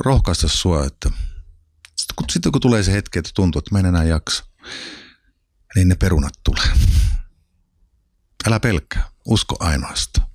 rohkaista sua, että sitten kun tulee se hetki, että tuntuu, että mä en enää jaksa, niin ne perunat tulee. Älä pelkää, usko ainoastaan.